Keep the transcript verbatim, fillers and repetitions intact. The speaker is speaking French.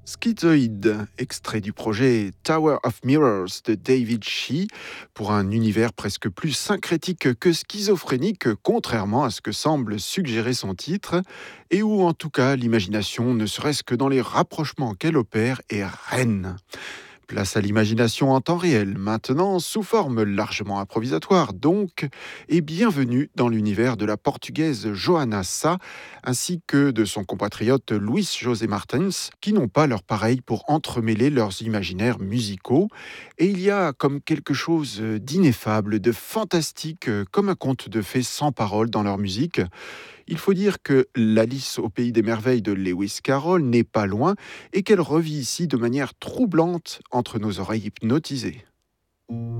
Schizoid, extrait du projet Tower of Mirrors de David Shee, pour un univers presque plus syncrétique que schizophrénique, contrairement à ce que semble suggérer son titre, et où en tout cas l'imagination, ne serait-ce que dans les rapprochements qu'elle opère, est reine. Place à l'imagination en temps réel, maintenant sous forme largement improvisatoire donc, et bienvenue dans l'univers de la portugaise Johanna Sá, ainsi que de son compatriote Luis José Martins, qui n'ont pas leur pareil pour entremêler leurs imaginaires musicaux. Et il y a comme quelque chose d'ineffable, de fantastique, comme un conte de fées sans parole dans leur musique. Il faut dire que l'Alice au pays des merveilles de Lewis Carroll n'est pas loin et qu'elle revit ici de manière troublante entre nos oreilles hypnotisées.